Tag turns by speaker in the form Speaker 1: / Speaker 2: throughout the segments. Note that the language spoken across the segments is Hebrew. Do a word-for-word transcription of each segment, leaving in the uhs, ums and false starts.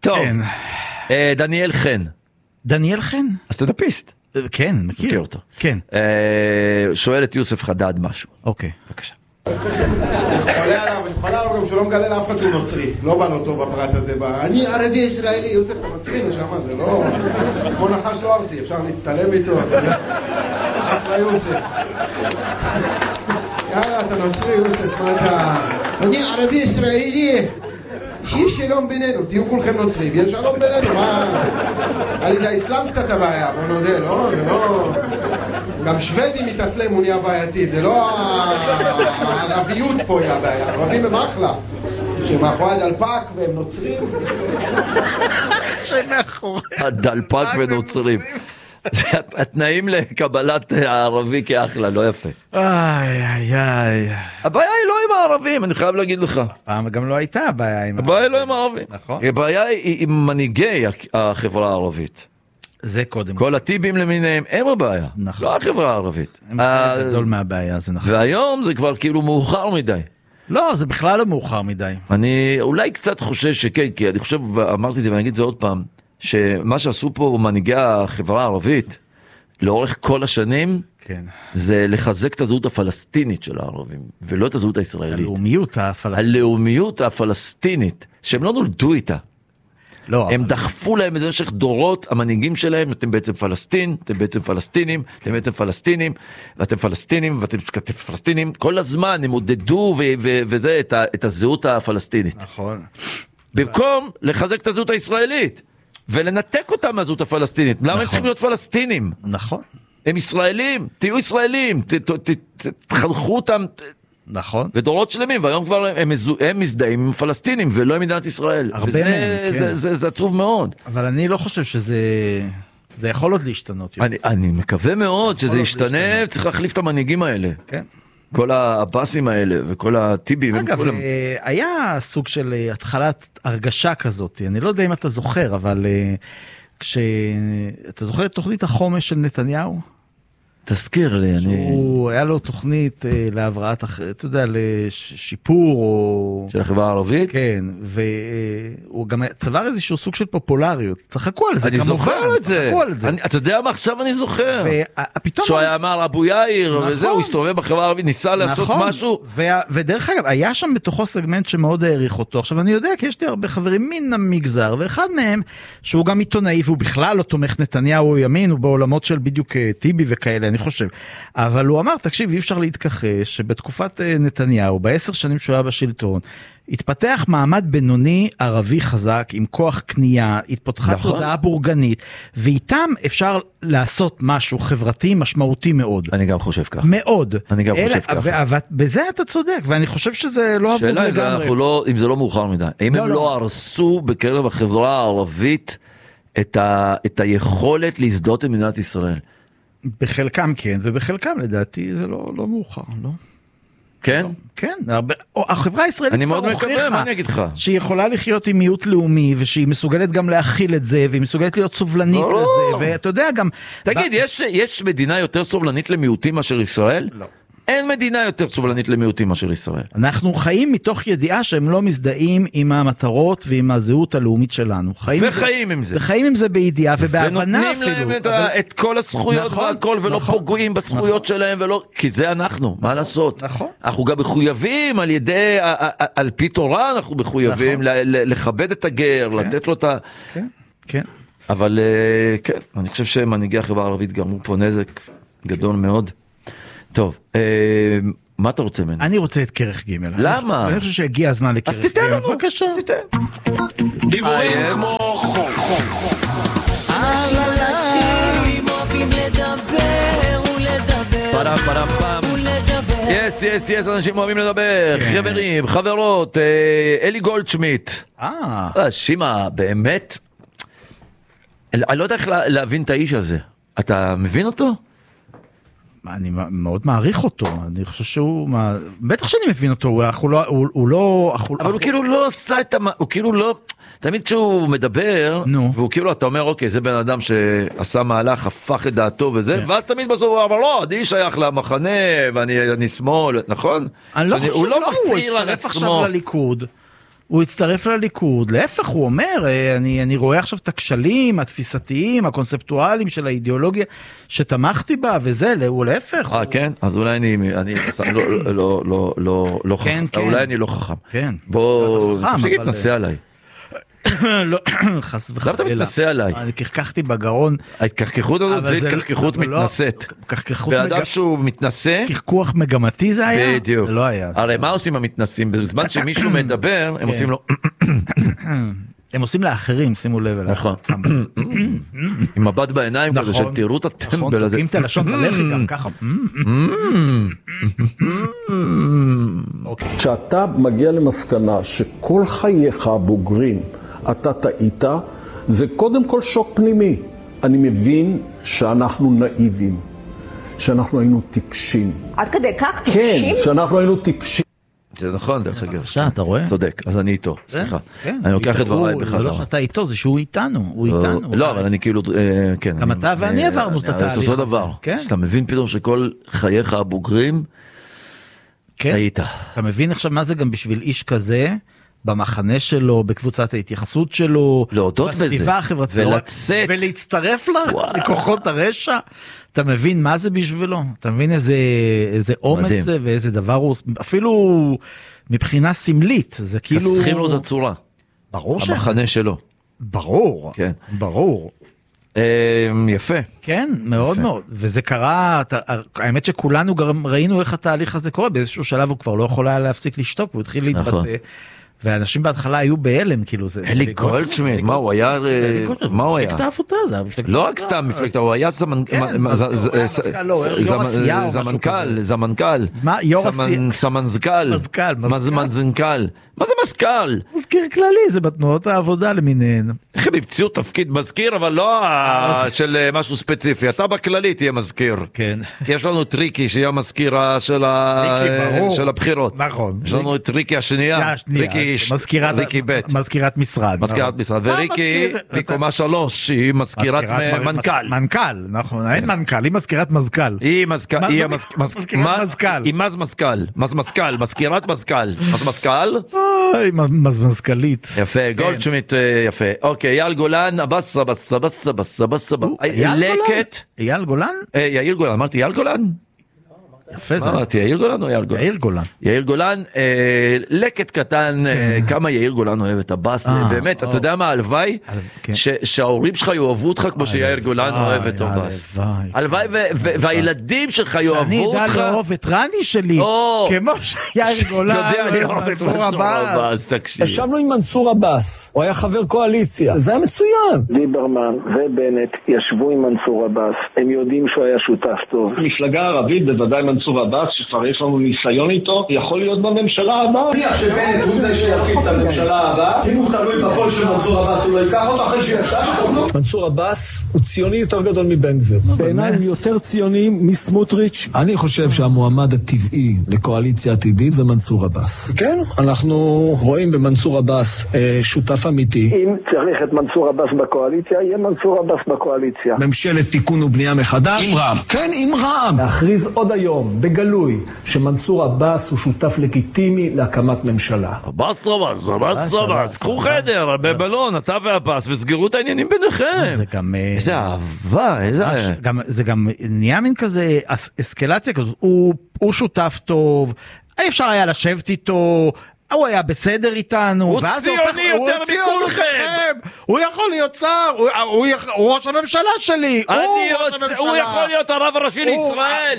Speaker 1: טוב, דניאל חן.
Speaker 2: דניאל חן?
Speaker 1: הסטנדאפיסט.
Speaker 2: כן, מכיר.
Speaker 1: מכיר אותו.
Speaker 2: כן.
Speaker 1: שואל את יוסף חדד משהו.
Speaker 2: אוקיי.
Speaker 1: בבקשה.
Speaker 3: אני חולה עליו, אני חולה עליו גם שהוא לא מגלה לאף אחד שהוא נוצרי. לא בא לו טוב בפרט הזה. אני ערבי ישראלי, יוסף נוצרי נשמה, זה לא... כמו נחש לא ארסי, אפשר להצטלם איתו. אחלה יוסף. יאללה, אתה נוצרי יוסף, מה אתה... אני ערבי ישראלי. שיהיה שלום בינינו, תהיו כולכם נוצרים, יש שלום בינינו, מה... על זה האסלאם קצת הבעיה, בוא נודה, לא? זה לא... גם שוודים מתאסלם הוא נהיה בעייתי, זה לא הערביות פה היא הבעיה, הערבים הם אחלה. שמאחורי הדלפק והם נוצרים.
Speaker 2: שמאחורי
Speaker 1: הדלפק ונוצרים. התנאים לקבלת הערבי כאחלה, לא יפה.
Speaker 2: איי, איי, איי.
Speaker 1: הבעיה היא לא עם הערבים, אני חייב להגיד לך.
Speaker 2: פעם גם לא הייתה הבעיה עם...
Speaker 1: הבעיה היא לא עם הערבים.
Speaker 2: נכון.
Speaker 1: הבעיה היא עם מנהיגי החברה הערבית.
Speaker 2: זה קודם.
Speaker 1: כל הטיבים למיניהם, הם הבעיה.
Speaker 2: נכון.
Speaker 1: לא החברה הערבית.
Speaker 2: הם חלק גדול מהבעיה, זה נכון.
Speaker 1: והיום זה כבר כאילו מאוחר מדי.
Speaker 2: לא, זה בכלל לא מאוחר מדי.
Speaker 1: אני אולי קצת חושש שכן, כי אני חושב, אמרתי את זה ואני אגיד את זה עוד פעם, שמה שעשו פה מנהיגי החברה הערבית, לאורך כל השנים,
Speaker 2: כן.
Speaker 1: זה לחזק את הזהות הפלסטינית של הערבים, ולא את הזהות הישראלית.
Speaker 2: הלאומיות הפלסטינית.
Speaker 1: הלאומיות הפלסטינית, שהם לא נולדו איתה.
Speaker 2: לא.
Speaker 1: הם דחפו להם במשך דורות, המנהיגים שלהם, אתם בעצם פלסטין, אתם בעצם פלסטינים, אתם בעצם פלסטינים, ואתם פלסטינים, ואתם פלסטינים, כל הזמן הם עודדו ו- ו- וזה, את, ה- את הזהות הפלסטינית.
Speaker 2: נכון.
Speaker 1: במקום לחזק את הזהות הישראלית, ולנתק אותם מהזהות הפלסטינית. למה הם צריכים להיות פלסטינים?
Speaker 2: נכון.
Speaker 1: הם ישראלים, תהיו ישראלים, תחנכו אותם.
Speaker 2: נכון.
Speaker 1: ודורות שלמים, והיום כבר הם, הם מזדהים עם פלסטינים, ולא עם מדינת ישראל.
Speaker 2: הרבה
Speaker 1: וזה,
Speaker 2: מהם, כן.
Speaker 1: זה, זה, זה עצוב מאוד.
Speaker 2: אבל אני לא חושב שזה... זה יכול עוד להשתנות.
Speaker 1: אני, אני מקווה מאוד שזה ישתנה, להשתנות. צריך להחליף את המנהיגים האלה.
Speaker 2: כן.
Speaker 1: כל הבאסים האלה, וכל הטיבים.
Speaker 2: אגב,
Speaker 1: כולם...
Speaker 2: היה סוג של התחלת הרגשה כזאת, אני לא יודע אם אתה זוכר, אבל כש... אתה זוכר את תוכנית החומש של נתניהו?
Speaker 1: תזכיר לי, אני...
Speaker 2: הוא, היה לו תוכנית אה, להבראת, אתה יודע, לשיפור או...
Speaker 1: של החברה הערבית?
Speaker 2: כן, והוא גם צבר איזשהו סוג של פופולריות. צחקו על זה,
Speaker 1: אני
Speaker 2: כמובן.
Speaker 1: זוכר את זה.
Speaker 2: צחקו על זה.
Speaker 1: אני, אתה יודע מה עכשיו אני זוכר?
Speaker 2: ופתאום...
Speaker 1: שהוא היה אמר אבו יאיר,
Speaker 2: נכון.
Speaker 1: וזה, הוא הסתובב בחברה הערבית, ניסה לעשות
Speaker 2: נכון.
Speaker 1: משהו.
Speaker 2: ו... ודרך אגב, היה שם בתוכו סגמנט שמאוד העריך אותו. עכשיו, אני יודע, כי יש לי הרבה חברים מן המגזר, ואחד מהם, שהוא גם עיתונאי, והוא בכלל לא תומך נתניהו או ימין, הוא בעולמות של בדיוק טיבי וכאלה, אני חושב. אבל הוא אמר, תקשיב, אי אפשר להתכחש שבתקופת נתניהו, בעשר שנים שהוא היה בשלטון, התפתח מעמד בינוני ערבי חזק, עם כוח קנייה, התפתחה
Speaker 1: נכון.
Speaker 2: תודעה בורגנית, ואיתם אפשר לעשות משהו חברתי משמעותי מאוד.
Speaker 1: אני גם חושב כך.
Speaker 2: מאוד.
Speaker 1: אני גם
Speaker 2: אלה,
Speaker 1: חושב ככה.
Speaker 2: ובזה אתה צודק, ואני חושב שזה לא עבור
Speaker 1: שאלה
Speaker 2: לגמרי.
Speaker 1: אם, לא, אם זה לא מאוחר מדי. האם
Speaker 2: לא,
Speaker 1: הם
Speaker 2: לא.
Speaker 1: לא הרסו בקרב החברה הערבית את, ה, את היכולת להזדהות עם מדינת ישראל?
Speaker 2: בחלקם כן, ובחלקם לדעתי זה לא, לא מאוחר, לא?
Speaker 1: כן?
Speaker 2: כן, הרבה, או, החברה הישראלית
Speaker 1: אני מאוד
Speaker 2: הוכיחה
Speaker 1: מקווה, מה אני אגיד לך?
Speaker 2: שהיא יכולה לחיות עם מיעוט לאומי, ושהיא מסוגלת גם להכיל את זה, והיא מסוגלת להיות סובלנית
Speaker 1: לא,
Speaker 2: לזה, ואתה יודע גם...
Speaker 1: תגיד,
Speaker 2: ב...
Speaker 1: יש, יש מדינה יותר סובלנית למיעוטים מאשר ישראל?
Speaker 2: לא.
Speaker 1: אין מדינה יותר סובלנית למיעוטים מאשר ישראל.
Speaker 2: אנחנו חיים מתוך ידיעה שהם לא מזדהים עם המטרות ועם הזהות הלאומית שלנו. חיים
Speaker 1: וחיים
Speaker 2: זה,
Speaker 1: עם זה.
Speaker 2: וחיים עם זה בידיעה ובהבנה אפילו.
Speaker 1: ונותנים להם את,
Speaker 2: אבל...
Speaker 1: את כל הזכויות
Speaker 2: נכון,
Speaker 1: והכל, ולא
Speaker 2: נכון,
Speaker 1: פוגעים בזכויות
Speaker 2: נכון.
Speaker 1: שלהם, ולא... כי זה אנחנו, מה לעשות?
Speaker 2: נכון.
Speaker 1: אנחנו גם מחויבים על ידי, על פי תורה אנחנו מחויבים
Speaker 2: נכון.
Speaker 1: לכבד את הגר,
Speaker 2: כן.
Speaker 1: לתת לו את ה...
Speaker 2: כן, כן.
Speaker 1: אבל כן, אני חושב שמנהיגי החברה הערבית גרמו פה נזק גדול מאוד. טוב, מה אתה רוצה ממנו?
Speaker 2: אני רוצה את כרך ג'.
Speaker 1: למה?
Speaker 2: אני חושב שהגיע הזמן לכרך ג'.
Speaker 1: אז תיתן לנו.
Speaker 2: בבקשה.
Speaker 1: תיתן.
Speaker 4: דיבורים כמו חול. אנשים אוהבים לדבר ולדבר
Speaker 1: פרם פרם פם. יס יס יס, אנשים אוהבים לדבר. חברים, חברות, אלי גולדשמיט.
Speaker 2: אה.
Speaker 1: שימה, באמת, אני לא יודע איך להבין את האיש הזה. אתה מבין אותו?
Speaker 2: אני מאוד מעריך אותו, אני חושב שהוא, בטח שאני מבין אותו, הוא לא, הוא לא,
Speaker 1: אבל הוא כאילו לא עשה את, הוא כאילו לא, תמיד כשהוא מדבר, והוא כאילו, אתה אומר, אוקיי, זה בן אדם שעשה מהלך, הפך את דעתו וזה, ואז תמיד בסוף הוא אמר, לא, אני שייך למחנה, ואני שמאל, נכון?
Speaker 2: אני לא חושב,
Speaker 1: הוא לא
Speaker 2: הוא
Speaker 1: מצעיר על
Speaker 2: הצטרף
Speaker 1: עצמו.
Speaker 2: עכשיו לליכוד, הוא הצטרף לליכוד, להפך הוא אומר, אני, אני רואה עכשיו את הכשלים התפיסתיים, הקונספטואליים של האידיאולוגיה שתמכתי בה, וזה, הוא להפך.
Speaker 1: אה, כן? אז אולי אני, אני, לא, לא, לא, לא, לא חכם, אולי אני לא חכם.
Speaker 2: כן.
Speaker 1: בוא, תפסיק להתנסה עליי.
Speaker 2: לא, חס וחלילה.
Speaker 1: למה אתה מתנסה עליי?
Speaker 2: אני קרקחתי בגרון.
Speaker 1: ההתקרקחות הזאת זה התקרקחות מתנסית. באדם שהוא מתנסה.
Speaker 2: קרקוח מגמתי זה היה?
Speaker 1: בדיוק.
Speaker 2: זה לא היה.
Speaker 1: הרי מה עושים המתנסים? בזמן שמישהו מדבר, הם עושים לו...
Speaker 2: הם עושים לאחרים, שימו לב אליו.
Speaker 1: נכון. עם מבט בעיניים כזה, שתראו את הטמבל הזה.
Speaker 2: תוקעים את הלשון בלחי גם ככה.
Speaker 5: כשאתה מגיע למסקנה שכל חייך הבוגרים אתה טעית, זה קודם כל שוק פנימי. אני מבין שאנחנו נאיבים, שאנחנו היינו טיפשים.
Speaker 6: עד כדי כך טיפשים?
Speaker 5: כן, שאנחנו היינו טיפשים.
Speaker 1: זה נכון דרך אגב.
Speaker 2: עכשיו, אתה רואה?
Speaker 1: צודק, אז אני איתו, סליחה. אני לוקח את דבריי בחזרה.
Speaker 2: זה לא שאתה איתו, זה שהוא איתנו, הוא איתנו.
Speaker 1: לא, אבל אני כאילו, כן.
Speaker 2: גם אתה ואני עברנו את התהליך הזה.
Speaker 1: זה אותו דבר. שאתה מבין פתאום שכל חייך הבוגרים, טעית.
Speaker 2: אתה מבין עכשיו מה זה גם בשביל איש כזה, במחנה שלו, בקבוצת ההתייחסות שלו,
Speaker 1: להודות בזה,
Speaker 2: בסביבה החברתית,
Speaker 1: ולצאת,
Speaker 2: ולהצטרף לכוחות הרשע. אתה מבין מה זה בשבילו? אתה מבין איזה, איזה אומץ זה ואיזה דבר הוא, אפילו מבחינה סמלית, זה כאילו...
Speaker 1: חסכים לו את הצורה.
Speaker 2: ברור ש...
Speaker 1: המחנה שלו.
Speaker 2: ברור,
Speaker 1: כן.
Speaker 2: ברור.
Speaker 1: יפה.
Speaker 2: כן, מאוד יפה. מאוד. וזה קרה, האמת שכולנו גם ראינו איך התהליך הזה קורה, באיזשהו שלב הוא כבר לא יכול היה להפסיק לשתוק, הוא התחיל להתבטא. נכון. ואנשים בהתחלה היו בהלם, כאילו זה...
Speaker 1: אלי גולדשמיט, מה הוא היה... מה הוא היה?
Speaker 2: מפלגת העבודה, זה היה מפלגת...
Speaker 1: לא רק סתם מפלגת, הוא היה זמנקל, זמנקל, סמנזקל, מזמנזנקל, מה זה מזכ"ל?
Speaker 2: מזכיר כללי, זה בתנועות העבודה למיניהן.
Speaker 1: איך הם המציאו תפקיד מזכיר, אבל לא של משהו ספציפי, אתה בכללי תהיה מזכיר.
Speaker 2: כן.
Speaker 1: כי יש לנו טריקי שיהיה המזכירה של הבחירות.
Speaker 2: נכון.
Speaker 1: יש לנו את טריקי השנייה, טריקי ריקי ב'
Speaker 2: מזכירת משרד.
Speaker 1: מזכירת משרד, וריקי מקומה שלוש, שהיא מזכירת מנכ"ל.
Speaker 2: מנכ"ל, נכון, אין מנכ"ל, היא מזכירת מזכ"ל.
Speaker 1: היא מזכ"ל, היא מזכ"ל. היא מז מזכ"ל, מז מזכ"ל, מזכירת מזכ"ל, מז מזכ"ל.
Speaker 2: אוי, מזמזכלית.
Speaker 1: יפה, גולדשמיט, יפה. אוקיי, יעל גולן, הבסה, בסה, בסה, בסה, בסה, לקט.
Speaker 2: יעל גולן?
Speaker 1: יאיר גולן, אמרתי יעל גולן?
Speaker 2: יפה זה.
Speaker 1: אמרתי, יאיר גולן או יעל גולן?
Speaker 2: יאיר גולן.
Speaker 1: יאיר גולן, לקט קטן, כמה יאיר גולן אוהב את הבאס, באמת, אתה יודע מה, הלוואי, שההורים שלך יאהבו אותך כמו שיאיר גולן אוהב את הבאס. הלוואי, והילדים שלך יאהבו אותך.
Speaker 2: אני יודע לאהוב את רני שלי, כמו שיאיר גולן.
Speaker 1: יודע, אני אוהב את מנסור עבאס, תקשיב.
Speaker 7: ישבנו עם מנסור עבאס, הוא היה חבר קואליציה, זה היה מצוין.
Speaker 8: ליברמן ובנט ישבו עם מנסור עבאס, הם יודעים שהוא היה שותף טוב.
Speaker 7: מפלגה ערבית, בוודאי מנסור עבאס, שכבר יש לנו ניסיון איתו, יכול להיות בממשלה הבאה.
Speaker 9: נניח שבנט הוא זה שיפיץ את הממשלה הבאה, אם הוא תלוי בקול של מנסור עבאס, הוא לא ייקח אותו אחרי שישב אותו.
Speaker 7: מנסור עבאס הוא ציוני יותר גדול מבן גביר. בעיניי הוא יותר ציוני מסמוטריץ'. אני חושב שהמועמד הטבעי לקואליציה עתידית זה מנסור עבאס. כן, אנחנו רואים במנסור עבאס שותף אמיתי.
Speaker 8: אם צריך את מנסור עבאס בקואליציה, יהיה מנסור עבאס בקואליציה.
Speaker 7: ממשלת תיקון ובנייה מחדש. עם רע"מ. כן, עם רע"מ. להכריז עוד היום בגלוי שמנסור עבאס הוא שותף לגיטימי להקמת ממשלה.
Speaker 1: עבאס עבאס, עבאס עבאס, קחו חדר בבלון, אתה ועבאס, וסגרו את העניינים ביניכם.
Speaker 2: זה גם...
Speaker 1: איזה אהבה, איזה...
Speaker 2: זה גם נהיה מין כזה אסקלציה כזאת, הוא שותף טוב, אי אפשר היה לשבת איתו, הוא היה בסדר איתנו.
Speaker 1: הוא ציוני יותר מכולכם.
Speaker 2: הוא יכול להיות שר, הוא ראש הממשלה שלי.
Speaker 1: הוא יכול להיות הרב הראשי לישראל.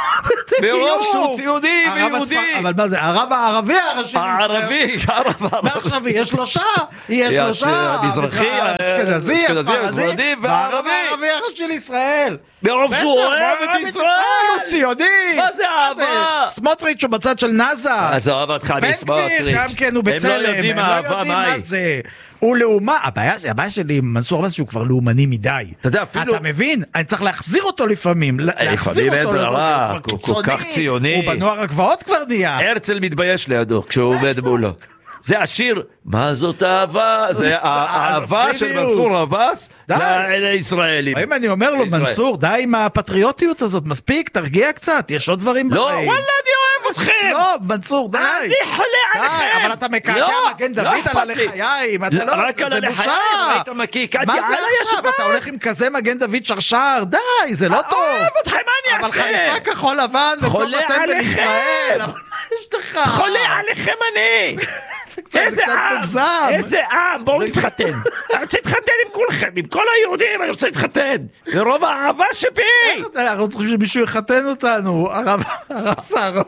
Speaker 1: ברוב שהוא ציוני ויהודי.
Speaker 2: אבל מה זה, הרב הערבי הראשי לישראל.
Speaker 1: הערבי, הרב
Speaker 2: הערבי. יש שלושה. יש שלושה.
Speaker 1: מזרחי, אשכנזי, הספרדי והערבי.
Speaker 2: הערבי הראשי לישראל.
Speaker 1: ברוב שהוא אוהב את ישראל.
Speaker 2: הוא ציוני.
Speaker 1: מה זה אהבה?
Speaker 2: סמוטריץ' הוא בצד של נאזה.
Speaker 1: אז אוהב אותך מסמוטריץ'.
Speaker 2: גם כן הוא בצלם.
Speaker 1: הם לא יודעים אהבה מה
Speaker 2: זה. הוא לאומה. הבעיה שלי עם מנסור עבאס שהוא כבר לאומני מדי.
Speaker 1: אתה יודע, אפילו...
Speaker 2: אתה מבין? אני צריך להחזיר אותו לפעמים.
Speaker 1: לפעמים אין ברירה. הוא כל כך ציוני.
Speaker 2: הוא בנוער הגבעות כבר נהיה.
Speaker 1: הרצל מתבייש לידו כשהוא עומד מולו. זה השיר, מה זאת אהבה? זה האהבה של מנסור עבאס לישראלים.
Speaker 2: האם אני אומר לו, מנסור, די עם הפטריוטיות הזאת, מספיק, תרגיע קצת, יש עוד דברים בחיים.
Speaker 1: לא, וואלה, אני אוהב אתכם.
Speaker 2: לא, מנסור, די.
Speaker 1: אני חולה עליכם.
Speaker 2: די, אבל אתה מקעקע
Speaker 1: לא,
Speaker 2: מגן
Speaker 1: לא
Speaker 2: דוד
Speaker 1: אכפת
Speaker 2: על
Speaker 1: לי.
Speaker 2: הלחיים. אתה
Speaker 1: לא,
Speaker 2: לא,
Speaker 1: רק על
Speaker 2: זה
Speaker 1: הלחיים,
Speaker 2: בושה.
Speaker 1: ראית מקעקעתי
Speaker 2: מה זה
Speaker 1: על
Speaker 2: עכשיו?
Speaker 1: הישבן.
Speaker 2: אתה הולך עם כזה מגן דוד שרשר? די, זה לא טוב.
Speaker 1: אוהב אותך, מה אני
Speaker 2: אבל
Speaker 1: אעשה?
Speaker 2: חליפה כחול לבן וכל
Speaker 1: חולה
Speaker 2: בטן
Speaker 1: עליכם.
Speaker 2: בישראל. אבל יש לך.
Speaker 1: חולה עליכם אני. איזה
Speaker 2: קצת
Speaker 1: עם,
Speaker 2: מוגזם.
Speaker 1: איזה עם, בואו נתחתן. אני רוצה להתחתן עם כולכם, עם כל היהודים אני רוצה להתחתן. מרוב האהבה שבי.
Speaker 2: אנחנו צריכים שמישהו יחתן אותנו. הרב, הרב, הרב.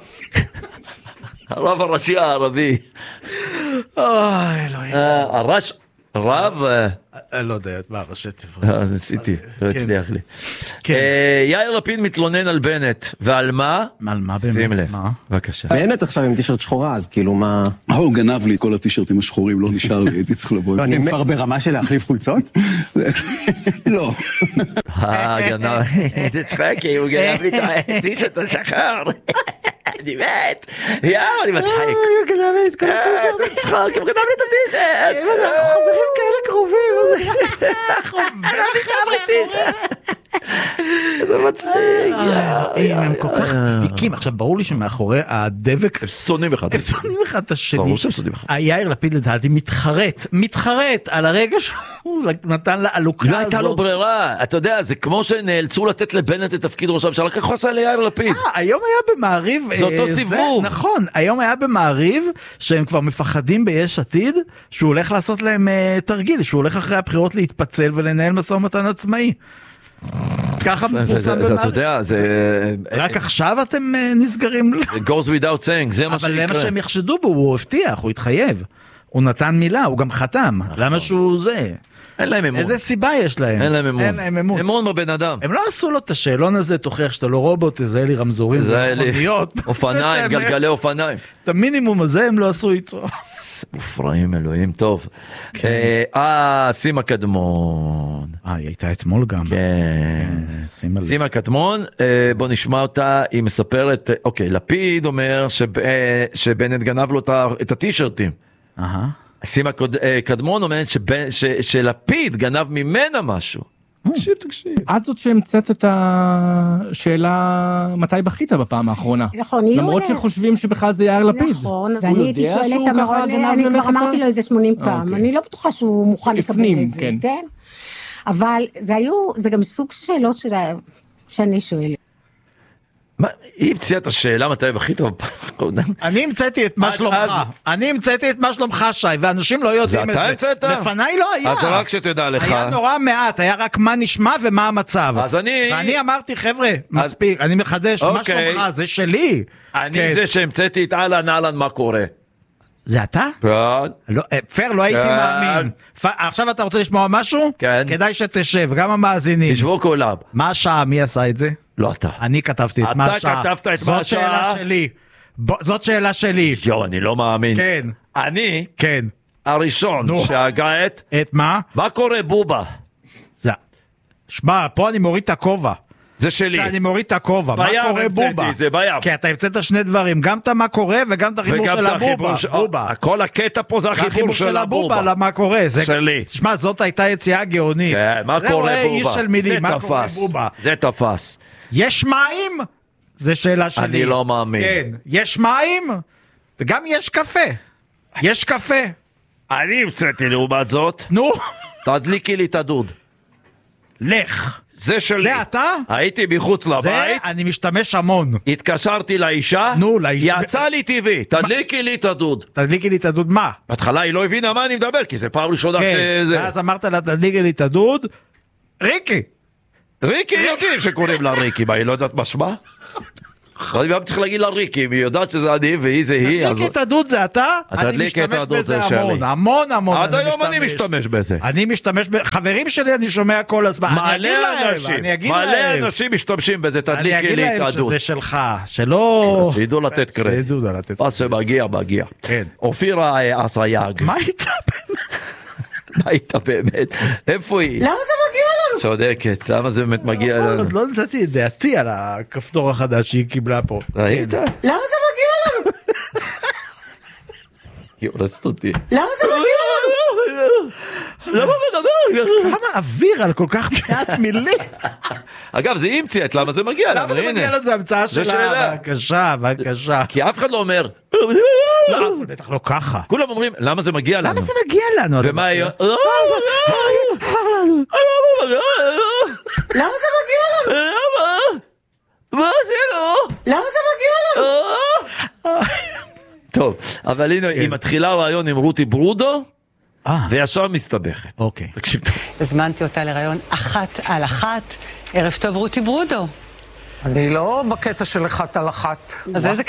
Speaker 1: הרב הראשי הערבי.
Speaker 2: אוי, אלוהים.
Speaker 1: הרש... רב...
Speaker 2: אני לא יודע, מה ראשי תיבות.
Speaker 1: אז ניסיתי, לא הצליח לי.
Speaker 2: כן.
Speaker 1: אה, יאיר לפיד מתלונן על בנט, ועל מה?
Speaker 2: על מה באמת?
Speaker 1: שים לב,
Speaker 2: מה?
Speaker 1: בבקשה.
Speaker 6: בנט עכשיו עם טישרט שחורה, אז כאילו מה...
Speaker 10: הוא גנב לי כל הטישרטים השחורים, לא נשאר לי, הייתי צריך לבוא.
Speaker 6: אתם כבר ברמה של להחליף חולצות?
Speaker 10: לא.
Speaker 1: אה, גנב, זה צחקי, הוא גנב לי את הטישרט השחור. אני מת. יאו, אני מצחק.
Speaker 2: הוא גנב לי את כל
Speaker 1: הטישרט. זה צחק, הוא גנב לי את הטישרט.
Speaker 2: אנחנו חברים כאלה קרובים.
Speaker 1: אני גנב לי טישרט. זה מצחיק.
Speaker 2: הם כל כך דביקים. עכשיו ברור לי שמאחורי הדבק
Speaker 1: הם שונאים אחד.
Speaker 2: הם שונאים אחד את השני.
Speaker 1: ברור שהם שונאים אחד.
Speaker 2: יאיר לפיד לדעתי מתחרט, מתחרט על הרגע שהוא נתן לה עלוקה הזאת.
Speaker 1: לא הייתה לו ברירה, אתה יודע, זה כמו שנאלצו לתת לבנט את תפקיד ראש הממשלה, ככה עשה ליאיר לפיד.
Speaker 2: היום היה במעריב,
Speaker 1: זה אותו סיבוב.
Speaker 2: נכון, היום היה במעריב שהם כבר מפחדים ביש עתיד, שהוא הולך לעשות להם תרגיל, שהוא הולך אחרי הבחירות להתפצל ולנהל משא ומתן עצמאי. ככה מפורסם במעריב.
Speaker 1: אתה יודע, זה...
Speaker 2: רק עכשיו אתם נסגרים?
Speaker 1: זה goes without saying, זה מה שיקרה.
Speaker 2: אבל למה שהם יחשדו בו, הוא הבטיח, הוא התחייב. הוא נתן מילה, הוא גם חתם. למה שהוא זה?
Speaker 1: אין להם אמון.
Speaker 2: איזה סיבה יש להם?
Speaker 1: אין להם אמון.
Speaker 2: אין להם אמון.
Speaker 1: אמון בבן אדם.
Speaker 2: הם לא עשו לו את השאלון הזה, תוכיח שאתה לא רובוט, תזהה לי רמזורים,
Speaker 1: זה לי
Speaker 2: מכוניות.
Speaker 1: אופניים, גלגלי אופניים.
Speaker 2: את המינימום הזה הם לא עשו איתו.
Speaker 1: מופרעים אלוהים, טוב. אה, סימה קדמון.
Speaker 2: אה, היא הייתה אתמול גם.
Speaker 1: כן. סימה קדמון, בוא נשמע אותה, היא מספרת, אוקיי, לפיד אומר שבנט גנב לו את הטישרטים.
Speaker 2: אהה.
Speaker 1: סימה קדמון אומרת שלפיד גנב ממנה משהו. תקשיב, תקשיב.
Speaker 11: את זאת שהמצאת את השאלה מתי בכית בפעם האחרונה.
Speaker 12: נכון.
Speaker 11: למרות שחושבים שבכלל זה יאיר לפיד.
Speaker 12: נכון, ואני הייתי שואלת את המרון, אני כבר אמרתי לו איזה שמונים פעם, אני לא בטוחה שהוא מוכן לקבל את זה, כן? אבל זה גם סוג שאלות שאני שואלת.
Speaker 1: היא המציאה את השאלה מתי בכית בפעם האחרונה.
Speaker 2: אני המצאתי את מה שלומך, אני המצאתי את מה שלומך שי, ואנשים לא יודעים את זה.
Speaker 1: זה אתה המצאת?
Speaker 2: לפניי לא היה.
Speaker 1: אז רק שתדע לך.
Speaker 2: היה נורא מעט, היה רק מה נשמע ומה המצב.
Speaker 1: אז אני...
Speaker 2: ואני אמרתי חבר'ה, מספיק, אני מחדש, מה שלומך, זה שלי.
Speaker 1: אני זה שהמצאתי את אהלן אהלן מה קורה.
Speaker 2: זה אתה?
Speaker 1: כן.
Speaker 2: פר, לא הייתי מאמין. עכשיו אתה רוצה לשמוע משהו?
Speaker 1: כן.
Speaker 2: כדאי שתשב, גם המאזינים.
Speaker 1: תשבו כולם.
Speaker 2: מה השעה? מי עשה את זה?
Speaker 1: לא אתה.
Speaker 2: אני כתבתי את מה השעה.
Speaker 1: אתה כתבת את מה השעה.
Speaker 2: זאת שאלה שלי. זאת שאלה שלי.
Speaker 1: יו, אני לא מאמין.
Speaker 2: כן.
Speaker 1: אני,
Speaker 2: כן.
Speaker 1: הראשון שהגה את...
Speaker 2: את מה?
Speaker 1: מה קורה בובה?
Speaker 2: זה... שמע, פה אני מוריד את הכובע.
Speaker 1: זה שלי.
Speaker 2: שאני מוריד את הכובע. מה קורה בובה?
Speaker 1: זה בים.
Speaker 2: כי אתה המצאת שני דברים, גם את מה קורה וגם את החיבור של הבובה.
Speaker 1: כל הקטע פה זה החיבור של הבובה.
Speaker 2: למה קורה?
Speaker 1: שלי.
Speaker 2: שמע, זאת הייתה יציאה גאונית.
Speaker 1: כן, מה קורה בובה? זה תפס. זה תפס.
Speaker 2: יש מים? זה שאלה שלי.
Speaker 1: אני לא מאמין.
Speaker 2: כן. יש מים? וגם יש קפה. יש קפה.
Speaker 1: אני המצאתי לעומת זאת.
Speaker 2: נו.
Speaker 1: תדליקי לי את הדוד.
Speaker 2: לך.
Speaker 1: זה שלי.
Speaker 2: זה אתה?
Speaker 1: הייתי מחוץ לבית.
Speaker 2: זה אני משתמש המון.
Speaker 1: התקשרתי לאישה.
Speaker 2: נו, לאישה.
Speaker 1: יצא לי טבעי. תדליקי לי את הדוד.
Speaker 2: תדליקי לי את הדוד מה?
Speaker 1: בהתחלה היא לא הבינה מה אני מדבר, כי זה פעם ראשונה שזה...
Speaker 2: ואז אמרת לה תדליקי לי את הדוד. ריקי.
Speaker 1: ריקי יודעים שקוראים לה ריקי, מה היא לא יודעת משמע? אני גם צריך להגיד לה ריקי, אם היא יודעת שזה אני והיא זה היא.
Speaker 2: תדליקי את הדוד זה אתה?
Speaker 1: תדליקי את הדוד זה שלי.
Speaker 2: המון המון.
Speaker 1: עד היום אני משתמש בזה.
Speaker 2: אני משתמש, חברים שלי אני שומע כל הזמן.
Speaker 1: מלא אנשים, מלא אנשים משתמשים בזה, תדליקי לי את הדוד.
Speaker 2: אני אגיד להם שזה שלך, שלא...
Speaker 1: שידעו לתת קרדיט.
Speaker 2: שידעו לתת.
Speaker 1: מה שמגיע, מגיע. אופירה אסייג.
Speaker 2: מה הייתה באמת?
Speaker 1: מה הייתה באמת? איפה היא?
Speaker 12: למה זה מגיע לנו?
Speaker 1: צודקת, למה זה באמת מגיע לנו?
Speaker 2: עוד לא נתתי את דעתי על הכפתור החדש שהיא קיבלה פה.
Speaker 1: ראית?
Speaker 12: למה זה מגיע לנו?
Speaker 1: היא הורסת אותי.
Speaker 12: למה זה מגיע לנו?
Speaker 1: למה מדבר?
Speaker 2: כמה אוויר על כל כך מעט מילים.
Speaker 1: אגב, זה המציא את למה זה מגיע לנו,
Speaker 2: למה זה מגיע לנו? זה המצאה שלה, בבקשה, בבקשה.
Speaker 1: כי אף אחד לא אומר,
Speaker 2: לא, זה בטח לא ככה.
Speaker 1: כולם אומרים, למה זה מגיע לנו?
Speaker 2: למה זה מגיע לנו?
Speaker 1: ומה היה?
Speaker 12: למה זה מגיע לנו?
Speaker 1: למה? מה זה לא?
Speaker 12: למה זה מגיע לנו?
Speaker 1: טוב, אבל הנה, היא מתחילה רעיון עם רותי ברודו, וישר מסתבכת.
Speaker 2: אוקיי.
Speaker 1: תקשיב טוב.
Speaker 13: הזמנתי אותה לרעיון אחת על אחת. ערב טוב רותי ברודו.
Speaker 14: אני לא בקטע של אחת על אחת.
Speaker 13: אז איזה...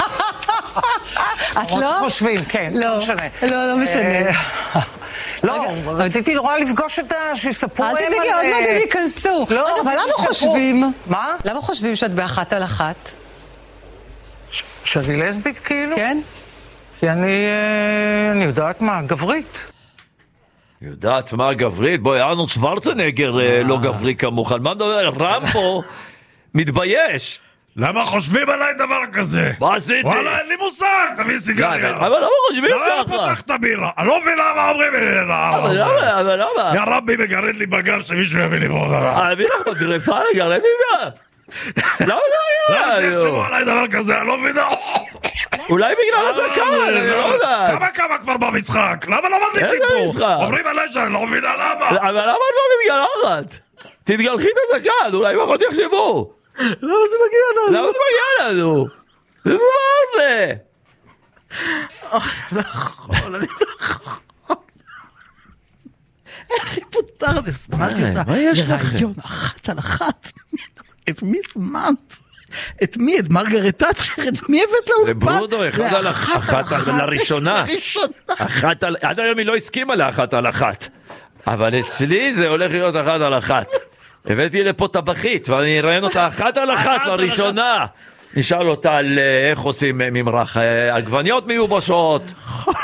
Speaker 13: את לא?
Speaker 14: חושבים, כן, לא משנה.
Speaker 13: לא, לא משנה.
Speaker 14: לא, רציתי נורא לפגוש את ה... שיספרו
Speaker 13: אל תדאגי, עוד לא יודעים להיכנסו. אבל למה חושבים?
Speaker 14: מה?
Speaker 13: למה חושבים שאת באחת על אחת?
Speaker 14: שאני לסבית כאילו?
Speaker 13: כן.
Speaker 14: כי אני... אני יודעת מה, גברית.
Speaker 1: יודעת מה גברית? בואי, ארנולד שוורצנגר לא גברי כמוך. על מה מדבר? רמבו מתבייש.
Speaker 15: למה חושבים עליי דבר כזה?
Speaker 1: מה עשיתי?
Speaker 15: וואלה, אין לי מושג, תביא סיגריה.
Speaker 1: אבל למה חושבים ככה?
Speaker 15: למה פתחת בירה? אני לא מבין למה אומרים לי.
Speaker 1: אבל למה? אבל למה?
Speaker 15: יא רבי מגרד לי בגב שמישהו יביא לי בו דבר.
Speaker 1: אביא לך בגרפה לגרד לי גם. למה זה היה?
Speaker 15: למה שיחשבו עליי דבר כזה? אני לא מבין.
Speaker 1: אולי בגלל הזקן, אני לא יודעת.
Speaker 15: כמה כמה כבר במשחק? למה לא מדליקים פה? אומרים עליי שאני לא מבינה למה.
Speaker 1: אבל למה את לא מתגלחת? תתגלחי את הזקן, אולי פחות יחשבו.
Speaker 2: למה זה מגיע לנו?
Speaker 1: למה זה מגיע לנו? זה דבר זה.
Speaker 2: אוי, לא יכול, אני לא יכול. איך היא פותרת? הזמנתי אותה לרעיון אחת על אחת. את מי הזמנת? את מי? את מרגרט תאצ'ר? את מי הבאת לאולפן?
Speaker 1: זה ברודו, אחד על אחת לראשונה. אחת על... עד היום היא לא הסכימה לאחת על אחת. אבל אצלי זה הולך להיות אחת על אחת. הבאתי לפה טבחית, ואני אראיין אותה אחת על אחת לראשונה. נשאל אותה על איך עושים ממרח עגבניות מיובשות.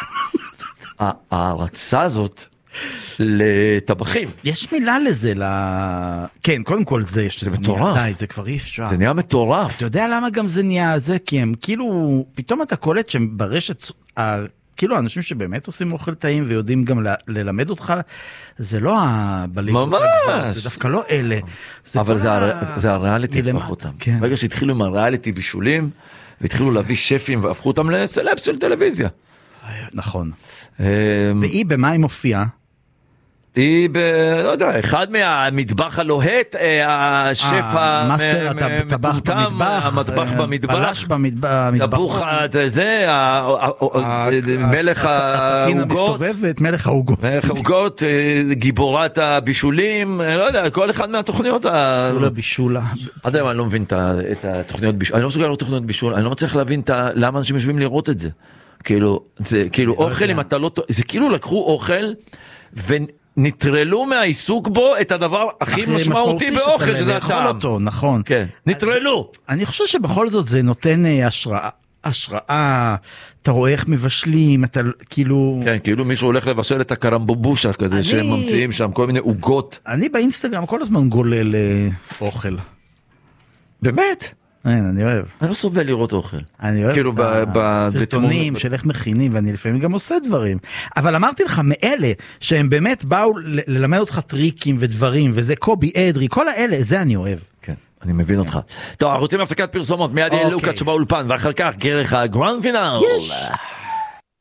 Speaker 1: ההרצה הזאת לטבחים.
Speaker 2: יש מילה לזה, כן, קודם כל זה,
Speaker 1: זה מטורף.
Speaker 2: זה כבר אי אפשר.
Speaker 1: זה נהיה מטורף.
Speaker 2: אתה יודע למה גם זה נהיה זה? כי הם כאילו, פתאום אתה קולט שהם ברשת, כאילו האנשים שבאמת עושים אוכל טעים ויודעים גם ללמד אותך, זה לא הבליגות.
Speaker 1: ממש.
Speaker 2: זה דווקא לא אלה.
Speaker 1: אבל זה הריאליטי הפך אותם. ברגע שהתחילו עם הריאליטי בישולים, והתחילו להביא שפים והפכו אותם לסלבס של טלוויזיה.
Speaker 2: נכון. והיא במה היא מופיעה?
Speaker 1: היא ב... לא יודע, אחד מהמטבח הלוהט, השף המטומטם, המטבח במטבח,
Speaker 2: בלש במטבח,
Speaker 1: טבוך, זה, מלך העוגות,
Speaker 2: מלך העוגות,
Speaker 1: מלך העוגות, גיבורת הבישולים, לא יודע, כל אחד מהתוכניות,
Speaker 2: בישולה בישולה.
Speaker 1: עד היום אני לא מבין את התוכניות בישול, אני לא מסוגל לראות תוכניות בישול, אני לא מצליח להבין למה אנשים יושבים לראות את זה. כאילו, זה כאילו אוכל, אם אתה לא... זה כאילו לקחו אוכל ונטרלו מהעיסוק בו את הדבר הכי משמעותי באוכל, שזה הטעם.
Speaker 2: נכון.
Speaker 1: כן, נטרלו.
Speaker 2: אני חושב שבכל זאת זה נותן השראה, השראה, אתה רואה איך מבשלים, אתה כאילו...
Speaker 1: כן, כאילו מישהו הולך לבשל את הקרמבובושה כזה, שהם ממציאים שם כל מיני עוגות.
Speaker 2: אני באינסטגרם כל הזמן גולל אוכל.
Speaker 1: באמת?
Speaker 2: אין, אני אוהב.
Speaker 1: אני לא סובל לראות אוכל.
Speaker 2: אני אוהב
Speaker 1: כאילו
Speaker 2: בסרטונים של איך מכינים, ואני לפעמים גם עושה דברים. אבל אמרתי לך, מאלה שהם באמת באו ללמד אותך טריקים ודברים, וזה קובי אדרי, כל האלה, זה אני אוהב.
Speaker 1: כן, אני מבין אותך. טוב, אנחנו רוצים להפסקת פרסומות, מיד יהיה לוקאץ' באולפן, ואחר כך גרח הגרנד פינל.
Speaker 2: יש.